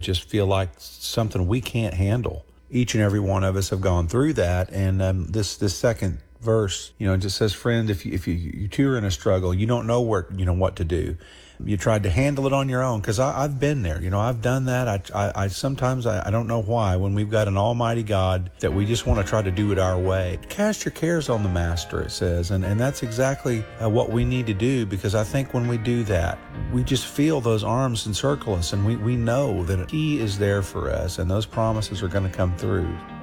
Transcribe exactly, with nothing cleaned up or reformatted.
just feel like something we can't handle. Each and every one of us have gone through that. And um, this this second verse, you know, it just says, friend, if you, if you, you two are in a struggle, you don't know where, you know, what to do. You tried to handle it on your own, because I've been there. You know, I've done that. I, I, I sometimes, I, I don't know why, when we've got an almighty God, that we just want to try to do it our way. Cast your cares on the Master, it says, and, and that's exactly uh, what we need to do, because I think when we do that, we just feel those arms encircle us, and we, we know that He is there for us, and those promises are going to come through.